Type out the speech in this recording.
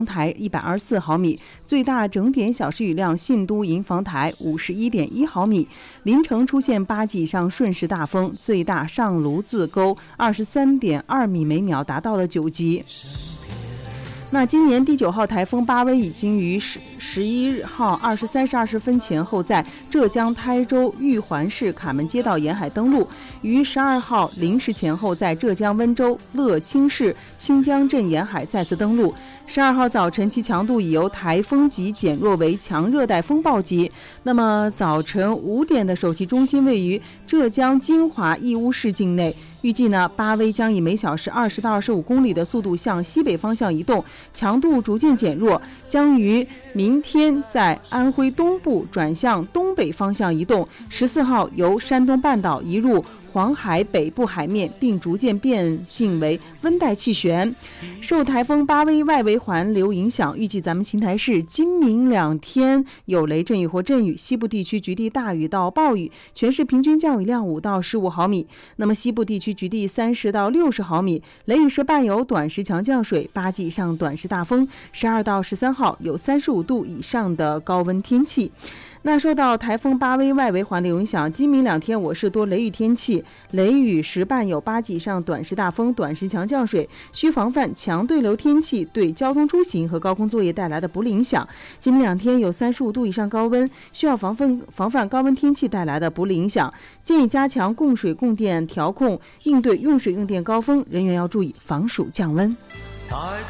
台124毫米，最大整点小时雨量信都银房台51.1毫米。临城出现8级以上顺势大风，最大上卢子沟23.2米每秒，达到了9级。那今年第9号台风巴威已经于11号23时20分前后在浙江台州玉环市卡门街道沿海登陆，于12号0时前后在浙江温州乐清市清江镇沿海再次登陆。12号早晨其强度已由台风级减弱为强热带风暴级。那么早晨5点的首席中心位于浙江金华义乌市境内。预计呢，巴威将以每小时20到25公里的速度向西北方向移动，强度逐渐减弱，将于明天在安徽东部转向东北方向移动。14号由山东半岛移入黄海北部海面，并逐渐变性为温带气旋。受台风巴威外围环流影响，预计咱们邢台市今明2天有雷阵雨或阵雨，西部地区局地大雨到暴雨，全市平均降雨量5到15毫米。那么西部地区局地30到60毫米，雷雨时伴有短时强降水，8级以上短时大风。12到13号有35度以上的高温天气。那受到台风巴威外围环流影响，今明2天我市多雷雨天气，雷雨时伴有8级以上短时大风、短时强降水，需防范强对流天气对交通出行和高空作业带来的不利影响。今明2天有35度以上高温，需要防范高温天气带来的不利影响，建议加强供水供电调控，应对用水用电高峰，人员要注意防暑降温。